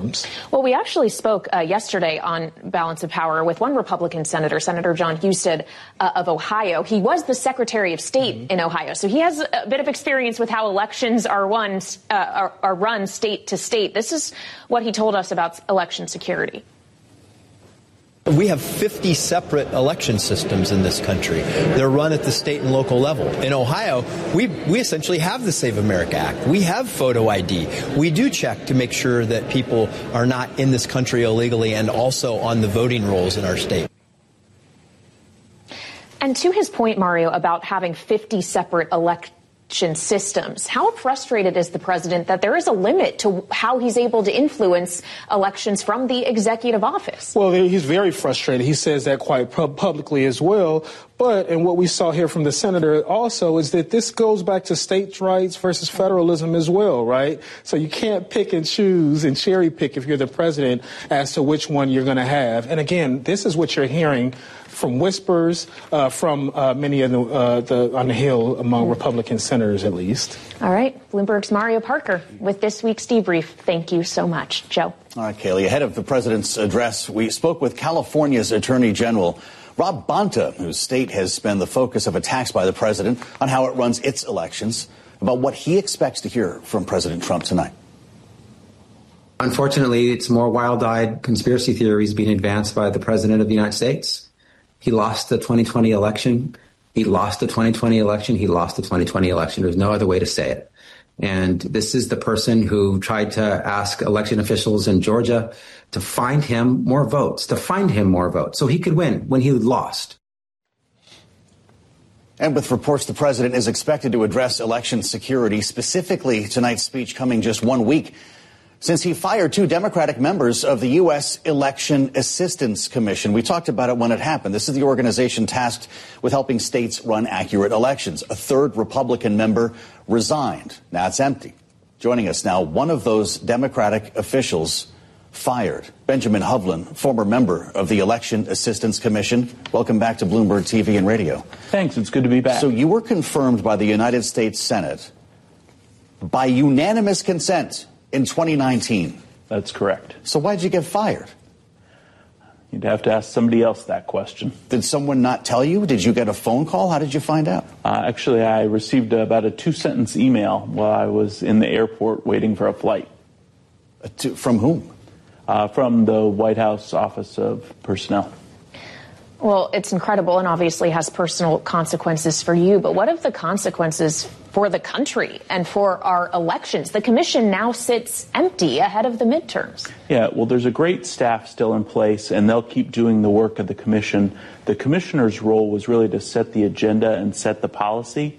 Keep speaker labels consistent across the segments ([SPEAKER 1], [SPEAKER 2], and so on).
[SPEAKER 1] midterms.
[SPEAKER 2] Well, we actually spoke yesterday on Balance of Power with one Republican senator, Senator John Husted of Ohio. He was the Secretary of State in Ohio, so he has a bit of experience with how elections are run state to state. This is what he told us about election security.
[SPEAKER 3] We have 50 separate election systems in this country. They're run at the state and local level. In Ohio, we essentially have the Save America Act. We have photo ID. We do check to make sure that people are not in this country illegally and also on the voting rolls in our state.
[SPEAKER 2] And to his point, Mario, about having 50 separate election systems, how frustrated is the president that there is a limit to how he's able to influence elections from the executive office?
[SPEAKER 1] Well, he's very frustrated. He says that quite publicly as well. But, and what we saw here from the senator also is that this goes back to states' rights versus federalism as well, right? So you can't pick and choose and cherry pick if you're the president as to which one you're going to have. And again, this is what you're hearing from whispers from many of on the Hill among Republican senators, at least.
[SPEAKER 2] All right. Bloomberg's Mario Parker with this week's debrief. Thank you so much. Joe.
[SPEAKER 4] All right, Kaylee. Ahead of the president's address, we spoke with California's Attorney General Rob Bonta, whose state has been the focus of attacks by the president on how it runs its elections, about what he expects to hear from President Trump tonight.
[SPEAKER 5] Unfortunately, it's more wild-eyed conspiracy theories being advanced by the president of the United States. He lost the 2020 election. He lost the 2020 election. He lost the 2020 election. There's no other way to say it. And this is the person who tried to ask election officials in Georgia to find him more votes, so he could win when he lost.
[SPEAKER 4] And with reports the president is expected to address election security, specifically tonight's speech coming just 1 week since he fired 2 Democratic members of the U.S. Election Assistance Commission. We talked about it when it happened. This is the organization tasked with helping states run accurate elections. A 3rd Republican member resigned. Now it's empty. Joining us now, one of those Democratic officials fired. Benjamin Hovland, former member of the Election Assistance Commission. Welcome back to Bloomberg TV and Radio.
[SPEAKER 6] Thanks. It's good to be back.
[SPEAKER 4] So you were confirmed by the United States Senate by unanimous consent in 2019.
[SPEAKER 6] That's correct.
[SPEAKER 4] So why'd you get fired?
[SPEAKER 6] You'd have to ask somebody else that question.
[SPEAKER 4] Did someone not tell you? Did you get a phone call? How did you find out?
[SPEAKER 6] Actually, I received about a 2-sentence email while I was in the airport waiting for a flight.
[SPEAKER 4] From whom?
[SPEAKER 6] From the White House Office of Personnel.
[SPEAKER 2] Well, it's incredible and obviously has personal consequences for you. But what of the consequences for the country and for our elections? The commission now sits empty ahead of the midterms.
[SPEAKER 6] Yeah, well, there's a great staff still in place, and they'll keep doing the work of the commission. The commissioner's role was really to set the agenda and set the policy.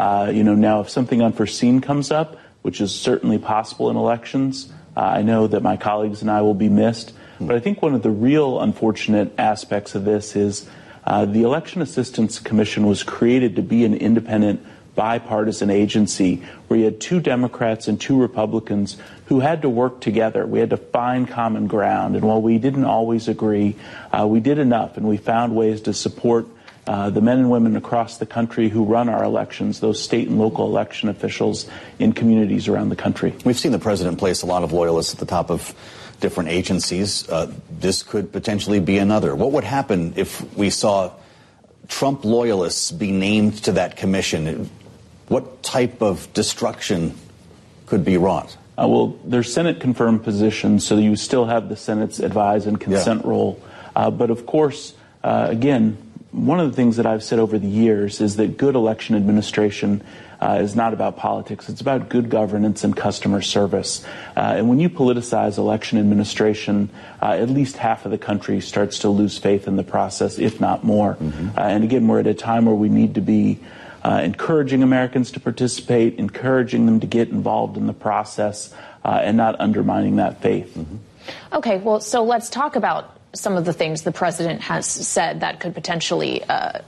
[SPEAKER 6] Now if something unforeseen comes up, which is certainly possible in elections, I know that my colleagues and I will be missed. But I think one of the real unfortunate aspects of this is the Election Assistance Commission was created to be an independent, bipartisan agency where you had 2 Democrats and 2 Republicans who had to work together. We had to find common ground. And while we didn't always agree, we did enough, and we found ways to support the men and women across the country who run our elections, those state and local election officials in communities around the country.
[SPEAKER 4] We've seen the president place a lot of loyalists at the top of different agencies. This could potentially be another. What would happen if we saw Trump loyalists be named to that commission? What type of destruction could be wrought?
[SPEAKER 6] Well, they're Senate-confirmed positions, so you still have the Senate's advise and consent role. But of course, again, one of the things that I've said over the years is that good election administration is not about politics. It's about good governance and customer service. And when you politicize election administration, at least half of the country starts to lose faith in the process, if not more. And again, we're at a time where we need to be encouraging Americans to participate, encouraging them to get involved in the process, and not undermining that faith.
[SPEAKER 2] Okay, well, so let's talk about some of the things the president has said that could potentially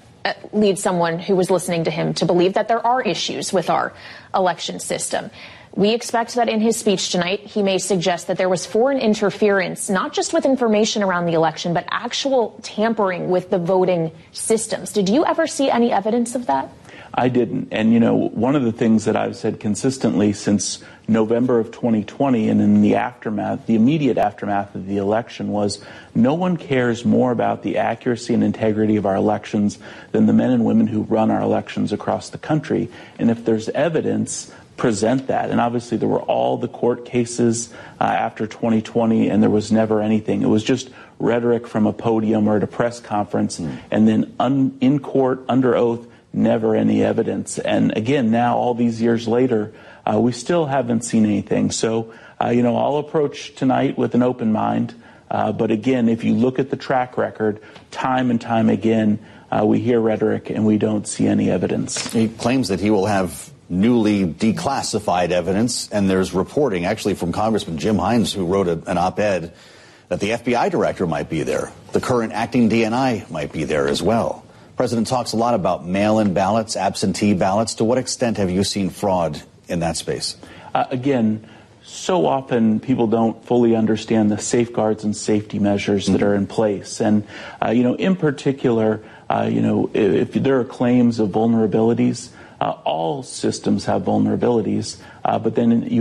[SPEAKER 2] lead someone who was listening to him to believe that there are issues with our election system. We expect that in his speech tonight, he may suggest that there was foreign interference, not just with information around the election, but actual tampering with the voting systems. Did you ever see any evidence of that?
[SPEAKER 6] I didn't. And, one of the things that I've said consistently since November of 2020 and in the immediate aftermath of the election was no one cares more about the accuracy and integrity of our elections than the men and women who run our elections across the country. And if there's evidence, present that. And obviously there were all the court cases after 2020, and there was never anything. It was just rhetoric from a podium or at a press conference, and then in court, under oath, never any evidence. And again, now all these years later, we still haven't seen anything. So, I'll approach tonight with an open mind. But again, if you look at the track record, time and time again, we hear rhetoric and we don't see any evidence.
[SPEAKER 4] He claims that he will have newly declassified evidence, and there's reporting actually from Congressman Jim Hines, who wrote an op-ed, that the FBI director might be there. The current acting DNI might be there as well. The president talks a lot about mail-in ballots, absentee ballots. To what extent have you seen fraud in that space? Again,
[SPEAKER 6] so often people don't fully understand the safeguards and safety measures that are in place. And, in particular, if there are claims of vulnerabilities, all systems have vulnerabilities, but then you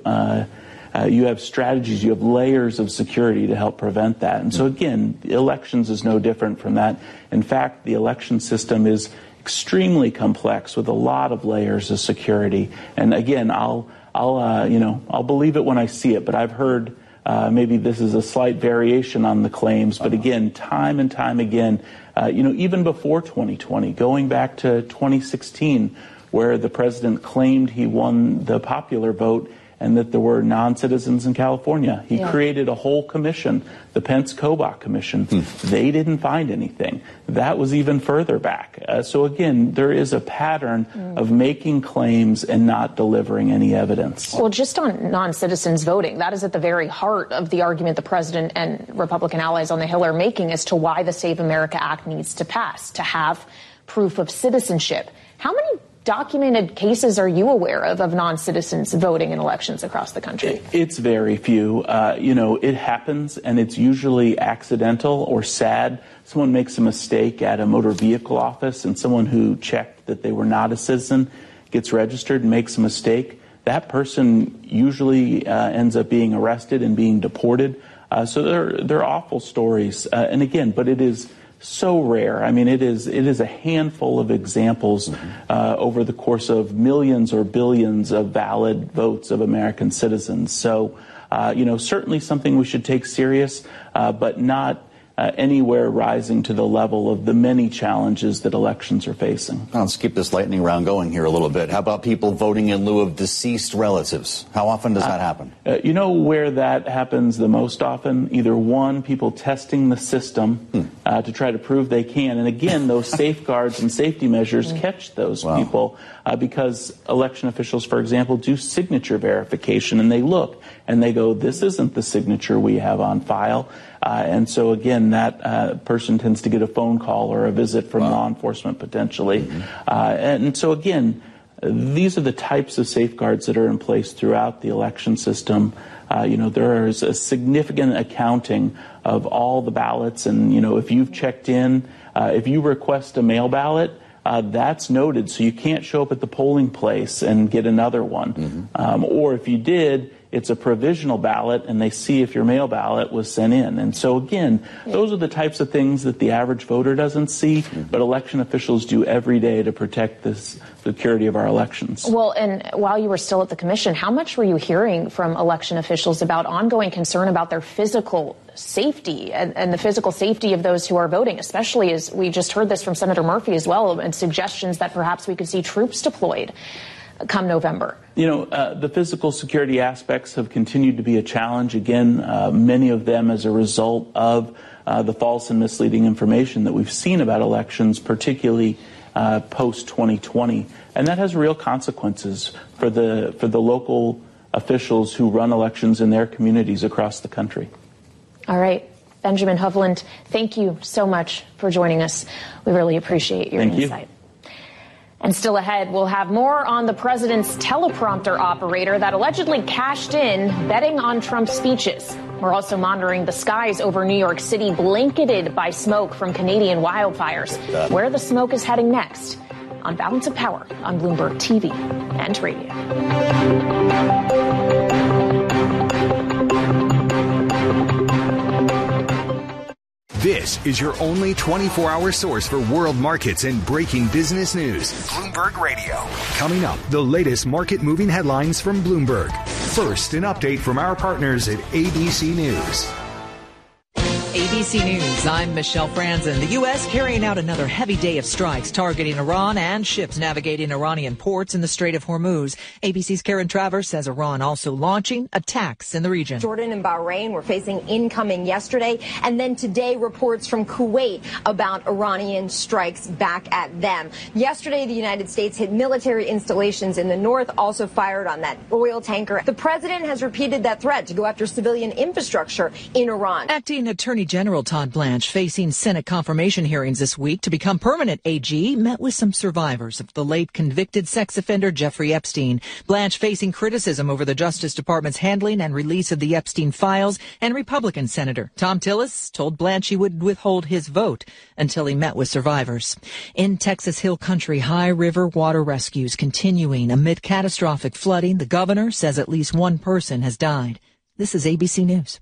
[SPEAKER 6] have strategies, you have layers of security to help prevent that. And so again, elections is no different from that. In fact, the election system is extremely complex with a lot of layers of security. And again, I'll believe it when I see it, but I've heard maybe this is a slight variation on the claims, but again, time and time again, even before 2020, going back to 2016, where the president claimed he won the popular vote and that there were non-citizens in California. He created a whole commission, the Pence-Kobach Commission. They didn't find anything. That was even further back. So again, there is a pattern of making claims and not delivering any evidence.
[SPEAKER 2] Well, just on non-citizens voting, that is at the very heart of the argument the president and Republican allies on the Hill are making as to why the Save America Act needs to pass, to have proof of citizenship. How many documented cases are you aware of non-citizens voting in elections across the country?
[SPEAKER 6] It's very few. It happens, and it's usually accidental or sad. Someone makes a mistake at a motor vehicle office, and someone who checked that they were not a citizen gets registered and makes a mistake. That person usually ends up being arrested and being deported. So they're awful stories. And again, but it is so rare. I mean, it is a handful of examples over the course of millions or billions of valid votes of American citizens. So, certainly something we should take serious, but not anywhere rising to the level of the many challenges that elections are facing.
[SPEAKER 4] Let's keep this lightning round going here a little bit. How about people voting in lieu of deceased relatives? How often does that happen?
[SPEAKER 6] Where that happens the most often? Either one, people testing the system to try to prove they can. And again, those safeguards and safety measures catch those people because election officials, for example, do signature verification, and they look and they go, this isn't the signature we have on file. And so, again, that person tends to get a phone call or a visit from law enforcement potentially. And so, again, these are the types of safeguards that are in place throughout the election system. There is a significant accounting of all the ballots. And, if you've checked in, if you request a mail ballot, that's noted. So you can't show up at the polling place and get another one. Or if you did, it's a provisional ballot, and they see if your mail ballot was sent in. And so, again, those are the types of things that the average voter doesn't see, but election officials do every day to protect the security of our elections.
[SPEAKER 2] Well, and while you were still at the commission, how much were you hearing from election officials about ongoing concern about their physical safety and the physical safety of those who are voting, especially as we just heard this from Senator Murphy as well, and suggestions that perhaps we could see troops deployed come November?
[SPEAKER 6] The physical security aspects have continued to be a challenge. Again, many of them as a result of the false and misleading information that we've seen about elections, particularly post-2020. And that has real consequences for the local officials who run elections in their communities across the country.
[SPEAKER 2] All right. Benjamin Hovland, thank you so much for joining us. We really appreciate your insight. And still ahead, we'll have more on the president's teleprompter operator that allegedly cashed in betting on Trump's speeches. We're also monitoring the skies over New York City, blanketed by smoke from Canadian wildfires. Where the smoke is heading next. on Balance of Power on Bloomberg TV and radio.
[SPEAKER 7] This is your only 24-hour source for world markets and breaking business news. Bloomberg Radio. Coming up, the latest market-moving headlines from Bloomberg. First, an update from our partners at ABC News.
[SPEAKER 8] ABC News, I'm Michelle Franzen. The U.S. carrying out another heavy day of strikes targeting Iran and ships navigating Iranian ports in the Strait of Hormuz. ABC's Karen Travers says Iran also launching attacks in the region.
[SPEAKER 9] Jordan and Bahrain were facing incoming yesterday, and then today reports from Kuwait about Iranian strikes back at them. Yesterday, the United States hit military installations in the north, also fired on that oil tanker. The president has repeated that threat to go after civilian infrastructure in Iran.
[SPEAKER 8] Acting Attorney General Todd Blanche, facing Senate confirmation hearings this week to become permanent AG, met with some survivors of the late convicted sex offender Jeffrey Epstein. Blanche facing criticism over the Justice Department's handling and release of the Epstein files, and Republican Senator Thom Tillis told Blanche he would withhold his vote until he met with survivors. In Texas Hill Country, high river water rescues continuing amid catastrophic flooding. The governor says at least one person has died. This is ABC News.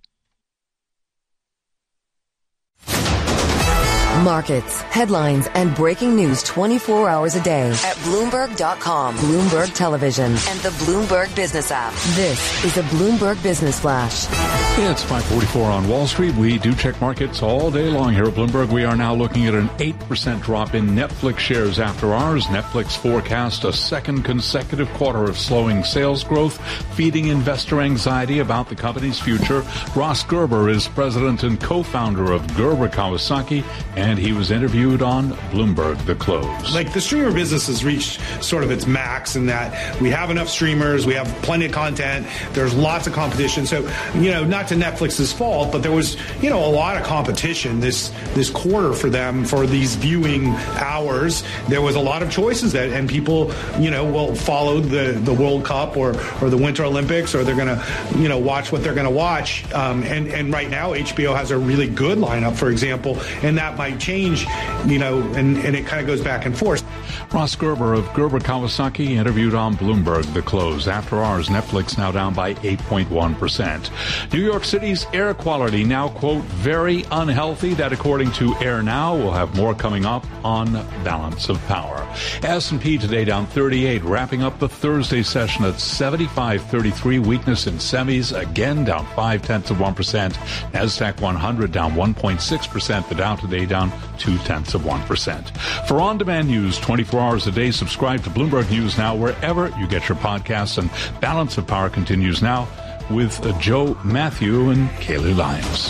[SPEAKER 10] Markets, headlines, and breaking news 24 hours a day at Bloomberg.com, Bloomberg Television, and the Bloomberg Business app. This is a Bloomberg Business Flash.
[SPEAKER 11] It's 5:44 on Wall Street. We do check markets all day long here at Bloomberg. We are now looking at an 8% drop in Netflix shares after hours. Netflix forecast a second consecutive quarter of slowing sales growth, feeding investor anxiety about the company's future. Ross Gerber is president and co-founder of Gerber Kawasaki, and he was interviewed on Bloomberg The Close.
[SPEAKER 12] Like, the streamer business has reached sort of its max in that we have enough streamers, we have plenty of content, there's lots of competition. So, not to Netflix's fault, but there was, a lot of competition this quarter for them for these viewing hours. There was a lot of choices and people, will follow the World Cup or the Winter Olympics, or they're going to, watch what they're going to watch. And right now, HBO has a really good lineup, for example, and that might change, and it kind of goes back and forth.
[SPEAKER 11] Ross Gerber of Gerber Kawasaki interviewed on Bloomberg The Close. After hours, Netflix now down by 8.1%. New York City's air quality now, quote, very unhealthy. That, according to Air Now. We'll have more coming up on Balance of Power. S&P today down 38, wrapping up the Thursday session at 75.33. Weakness in semis, again down 0.5%. NASDAQ 100 down 1.6%. The Dow today down 0.2%. For on-demand news 24 hours a day, subscribe to Bloomberg News Now wherever you get your podcasts. And Balance of Power continues now with Joe Matthew and Kaylee Lyons.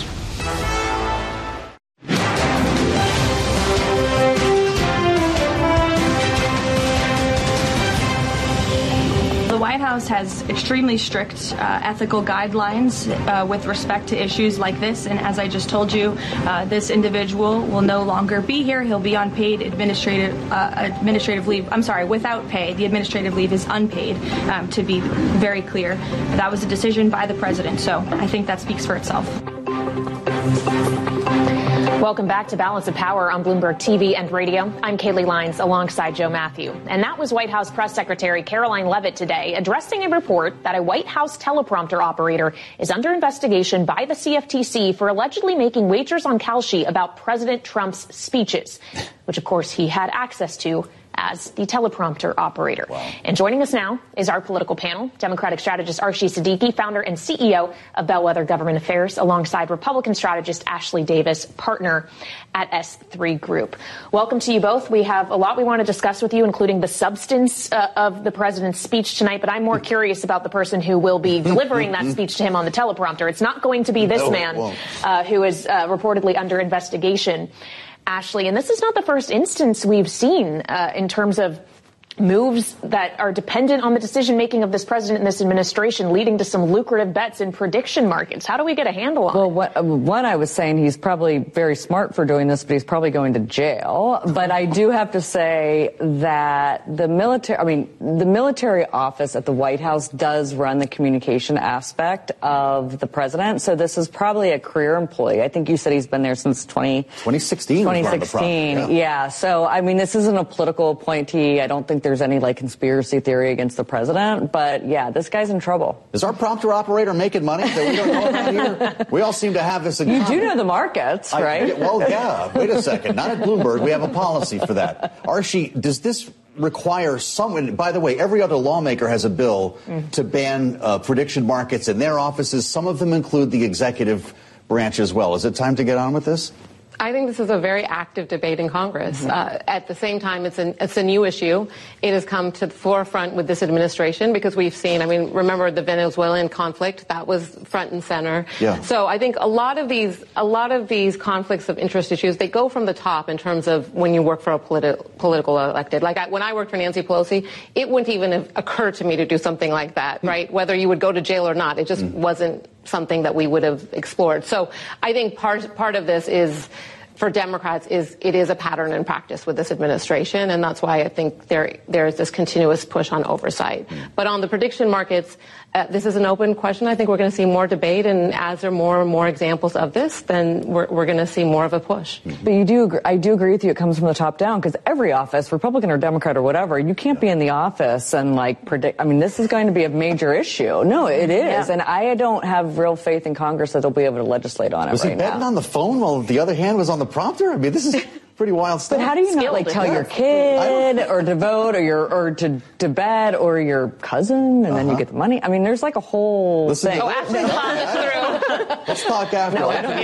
[SPEAKER 13] The White House has extremely strict ethical guidelines with respect to issues like this. And as I just told you, this individual will no longer be here. He'll be on paid administrative leave. I'm sorry, without pay. The administrative leave is unpaid, to be very clear. That was a decision by the president. So I think that speaks for itself.
[SPEAKER 2] Welcome back to Balance of Power on Bloomberg TV and radio. I'm Kaylee Lyons alongside Joe Matthew. And that was White House Press Secretary Caroline Leavitt today addressing a report that a White House teleprompter operator is under investigation by the CFTC for allegedly making wagers on Kalshi about President Trump's speeches, which, of course, he had access to as the teleprompter operator. Wow. And joining us now is our political panel, Democratic strategist Arshie Siddiqui, founder and CEO of Bellwether Government Affairs, alongside Republican strategist Ashley Davis, partner at S3 Group. Welcome to you both. We have a lot we want to discuss with you, including the substance of the president's speech tonight, but I'm more curious about the person who will be delivering that speech to him on the teleprompter. It's not going to be this man who is reportedly under investigation, Ashley. And this is not the first instance we've seen in terms of moves that are dependent on the decision-making of this president and this administration, leading to some lucrative bets in prediction markets. How do we get a handle on it?
[SPEAKER 14] Well, one, I was saying he's probably very smart for doing this, but he's probably going to jail. But I do have to say that the military office at the White House does run the communication aspect of the president. So this is probably a career employee. I think you said he's been there since
[SPEAKER 4] 2016.
[SPEAKER 14] 2016, yeah. So, I mean, this isn't a political appointee. I don't think there's any conspiracy theory against the president, but yeah, this guy's in trouble.
[SPEAKER 4] Is our prompter operator making money that we don't know about here? We all seem to have this in common.
[SPEAKER 14] You do know the markets, right?
[SPEAKER 4] Well, yeah. Wait a second. Not at Bloomberg. We have a policy for that. Archie, does this require someone? By the way, every other lawmaker has a bill to ban prediction markets in their offices. Some of them include the executive branch as well. Is it time to get on with this?
[SPEAKER 15] I think this is a very active debate in Congress. At the same time, it's a new issue. It has come to the forefront with this administration because we've seen, remember the Venezuelan conflict, that was front and center.
[SPEAKER 4] Yeah.
[SPEAKER 15] So I think a lot of these conflicts of interest issues, they go from the top in terms of when you work for a political elected. When I worked for Nancy Pelosi, it wouldn't even have occurred to me to do something like that, right? Whether you would go to jail or not, it just wasn't something that we would have explored. So I think part of this is, for Democrats, it is a pattern and practice with this administration, and that's why I think there is this continuous push on oversight. But on the prediction markets, this is an open question. I think we're going to see more debate, and as there are more and more examples of this, then we're going to see more of a push.
[SPEAKER 14] But I do agree with you. It comes from the top down, because every office, Republican or Democrat or whatever, you can't be in the office and predict. This is going to be a major issue. No, it is, and I don't have real faith in Congress that they'll be able to legislate on it.
[SPEAKER 4] Was he betting on the phone while the other hand was on the prompter? This is pretty wild stuff.
[SPEAKER 14] But how do you not tell your kid or to vote or to bet or your cousin and then you get the money? There's a whole thing.
[SPEAKER 4] Let's talk after.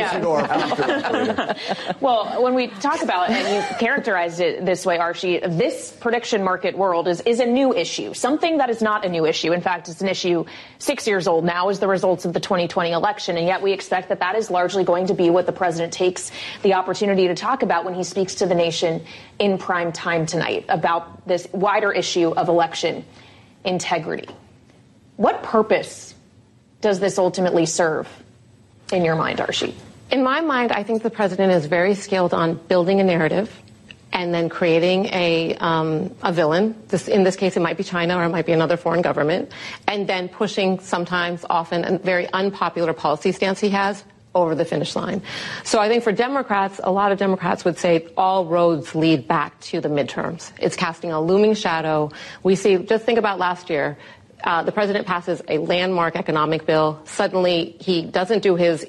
[SPEAKER 2] Well, when we talk about it, and you characterized it this way, Archie, this prediction market world is a new issue, something that is not a new issue. In fact, it's an issue 6 years old now as the results of the 2020 election, and yet we expect that is largely going to be what the president takes the opportunity to talk about when he speaks to the nation in prime time tonight about this wider issue of election integrity. What purpose does this ultimately serve in your mind, Archie?
[SPEAKER 15] In my mind, I think the president is very skilled on building a narrative and then creating a villain. In this case, it might be China or it might be another foreign government, and then pushing sometimes, often, a very unpopular policy stance he has over the finish line. So I think for Democrats, a lot of Democrats would say all roads lead back to the midterms. It's casting a looming shadow. We see, just think about last year. The president passes a landmark economic bill. Suddenly, he doesn't do his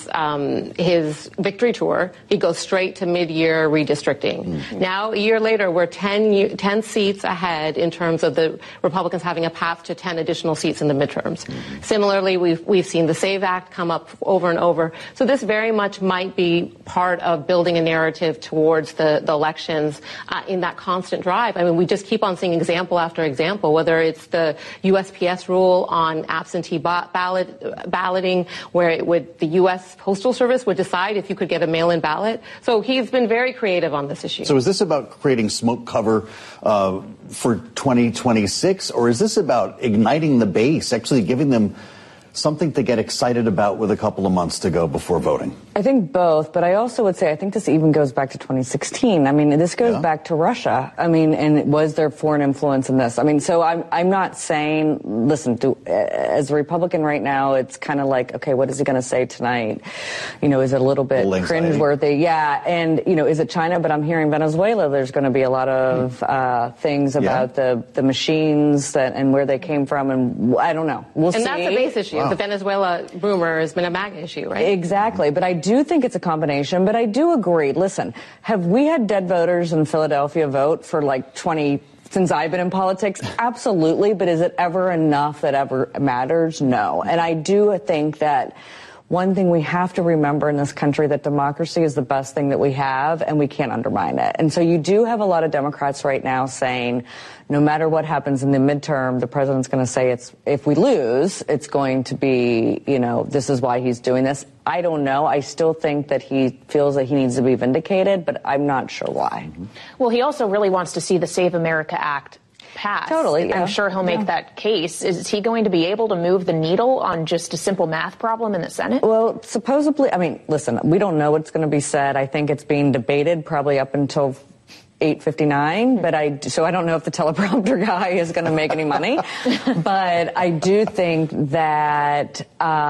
[SPEAKER 15] victory tour. He goes straight to mid-year redistricting. Now, a year later, we're 10 seats ahead in terms of the Republicans having a path to 10 additional seats in the midterms. Similarly, we've seen the SAVE Act come up over and over. So this very much might be part of building a narrative towards the elections in that constant drive. We just keep on seeing example after example, whether it's the USPS rule on absentee balloting, where the U.S. Postal Service would decide if you could get a mail-in ballot. So he's been very creative on this issue.
[SPEAKER 4] So is this about creating smoke cover for 2026, or is this about igniting the base, actually giving them something to get excited about with a couple of months to go before voting?
[SPEAKER 14] I think both, but I also would say I think this even goes back to 2016. This goes back to Russia. And was there foreign influence in this? So I'm not saying, listen, as a Republican right now, it's kind of like, okay, what is he going to say tonight? Is it a little bit cringeworthy? Yeah. And, is it China? But I'm hearing Venezuela, there's going to be a lot of things about the machines and where they came from. And I don't know. We'll see.
[SPEAKER 15] And that's a base issue. Wow. The Venezuela rumor has been a MAGA issue, right?
[SPEAKER 14] Exactly. But I do think it's a combination. But I do agree. Listen, have we had dead voters in Philadelphia vote for 20 since I've been in politics? Absolutely. But is it ever enough that ever matters? No. And I do think that one thing we have to remember in this country, that democracy is the best thing that we have, and we can't undermine it. And so you do have a lot of Democrats right now saying, no matter what happens in the midterm, the president's going to say if we lose, it's going to be, this is why he's doing this. I don't know. I still think that he feels that he needs to be vindicated, but I'm not sure why.
[SPEAKER 2] Well, he also really wants to see the Save America Act pass.
[SPEAKER 14] Totally.
[SPEAKER 2] I'm sure he'll make that case. Is he going to be able to move the needle on just a simple math problem in the Senate?
[SPEAKER 14] Well, supposedly, I mean, listen, we don't know what's going to be said. I think it's being debated probably up until 8:59, but I don't know if the teleprompter guy is going to make any money. But I do think that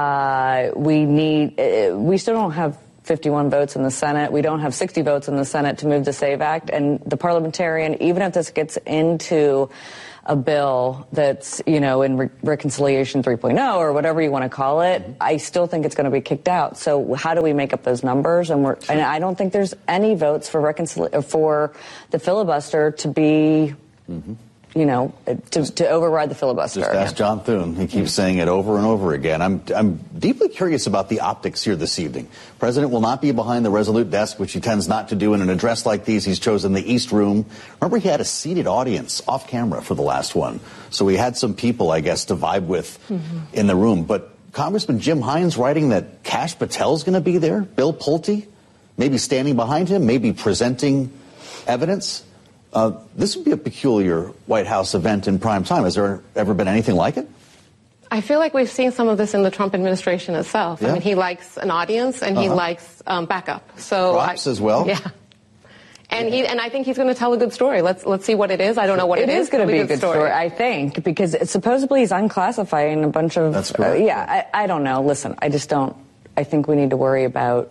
[SPEAKER 14] we still don't have 51 votes in the Senate. We don't have 60 votes in the Senate to move the SAVE Act. And the parliamentarian, even if this gets into a bill that's, in Reconciliation 3.0 or whatever you want to call it, I still think it's going to be kicked out. So how do we make up those numbers? And I don't think there's any votes for the filibuster to be, to override the filibuster.
[SPEAKER 4] Just ask John Thune. He keeps saying it over and over again. I'm deeply curious about the optics here this evening. The president will not be behind the Resolute desk, which he tends not to do in an address like these. He's chosen the East Room. Remember, he had a seated audience off camera for the last one. So we had some people, I guess, to vibe with in the room. But Congressman Jim Hines writing that Kash Patel's going to be there, Bill Pulte, maybe standing behind him, maybe presenting evidence. This would be a peculiar White House event in prime time. Has there ever been anything like it?
[SPEAKER 15] I feel like we've seen some of this in the Trump administration itself. Yeah. I mean, he likes an audience and he likes backup. So
[SPEAKER 4] props as well.
[SPEAKER 15] Yeah. And I think he's going to tell a good story. Let's see what it is. I don't know what it is.
[SPEAKER 14] It is going to be a good story, I think, because supposedly he's unclassifying a bunch of.
[SPEAKER 4] That's correct.
[SPEAKER 14] I don't know. Listen, I just don't. I think we need to worry about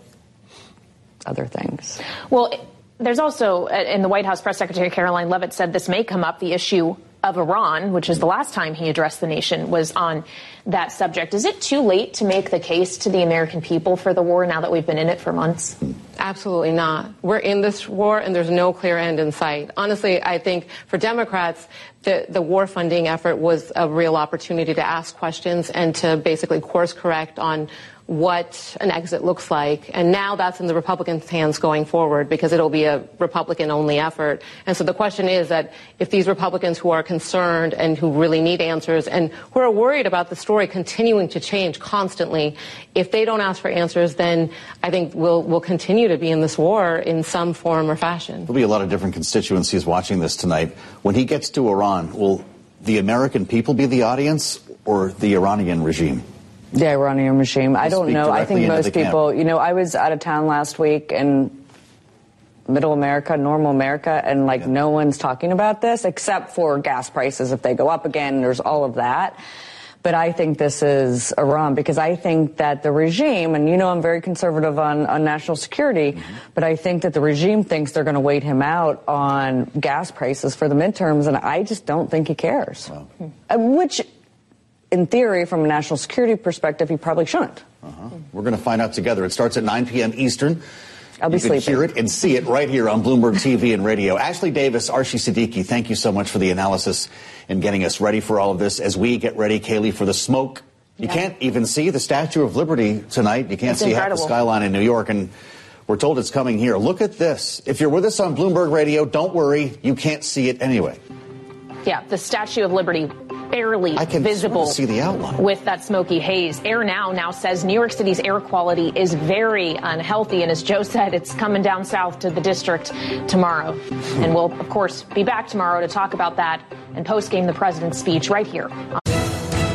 [SPEAKER 14] other things.
[SPEAKER 2] Well. There's also, in the White House, Press Secretary Caroline Leavitt said this may come up, the issue of Iran, which is the last time he addressed the nation, was on that subject. Is it too late to make the case to the American people for the war now that we've been in it for months?
[SPEAKER 15] Absolutely not. We're in this war and there's no clear end in sight. Honestly, I think for Democrats, the war funding effort was a real opportunity to ask questions and to basically course correct on what an exit looks like. And now that's in the Republicans' hands going forward because it'll be a Republican-only effort. And so the question is that if these Republicans who are concerned and who really need answers and who are worried about the story continuing to change constantly, if they don't ask for answers, then I think we'll continue to be in this war in some form or fashion.
[SPEAKER 4] There'll be a lot of different constituencies watching this tonight. When he gets to Iran, will the American people be the audience or the Iranian regime?
[SPEAKER 14] The Iranian regime. I don't know. I think most people, I was out of town last week in middle America, normal America, and no one's talking about this except for gas prices. If they go up again, there's all of that. But I think this is Iran because I think that the regime, and I'm very conservative on national security, but I think that the regime thinks they're going to wait him out on gas prices for the midterms, and I just don't think he cares. Wow. Which, in theory, from a national security perspective, he probably shouldn't.
[SPEAKER 4] We're going to find out together. It starts at 9 p.m. Eastern.
[SPEAKER 14] I'll be sleeping.
[SPEAKER 4] You can hear it and see it right here on Bloomberg TV and radio. Ashley Davis, Archie Siddiqui, thank you so much for the analysis and getting us ready for all of this as we get ready, Kaylee, for the smoke. You can't even see the Statue of Liberty tonight. You can't see half the skyline in New York, and we're told it's coming here. Look at this. If you're with us on Bloomberg Radio, don't worry. You can't see it anyway.
[SPEAKER 2] Yeah, the Statue of Liberty barely visible
[SPEAKER 4] see the outline
[SPEAKER 2] with that smoky haze. Air Now says New York City's air quality is very unhealthy. And as Joe said, it's coming down south to the district tomorrow. And we'll, of course, be back tomorrow to talk about that and post-game the president's speech right here.